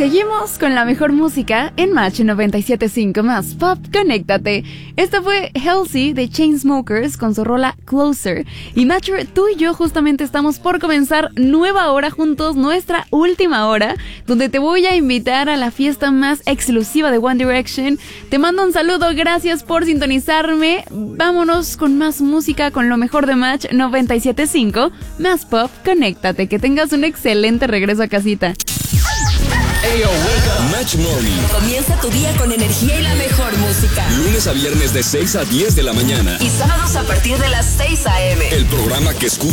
Seguimos con la mejor música en Match 97.5 más Pop, conéctate. Esta fue Halsey de Chainsmokers con su rola Closer. Y Match, tú y yo justamente estamos por comenzar nueva hora juntos, nuestra última hora, donde te voy a invitar a la fiesta más exclusiva de One Direction. Te mando un saludo, gracias por sintonizarme. Vámonos con más música, con lo mejor de Match 97.5 más Pop, conéctate. Que tengas un excelente regreso a casita. Ayo, wake up. Match Morning. Comienza tu día con energía y la mejor música. Lunes a viernes de 6 a 10 de la mañana. Y sábados a partir de las 6 a.m. El programa que escucha